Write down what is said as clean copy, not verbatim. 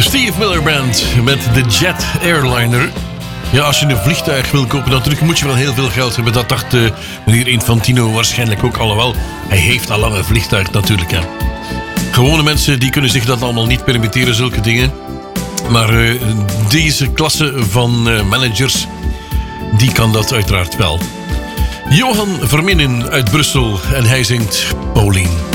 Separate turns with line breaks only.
Steve Miller Band met de Jet Airliner. Ja, als je een vliegtuig wil kopen, natuurlijk moet je wel heel veel geld hebben. Dat dacht meneer Infantino waarschijnlijk ook. Alhoewel, hij heeft al lang een vliegtuig natuurlijk. Hè. Gewone mensen die kunnen zich dat allemaal niet permitteren, zulke dingen. Maar deze klasse van managers, die kan dat uiteraard wel. Johan Verminnen uit Brussel en hij zingt Pauline.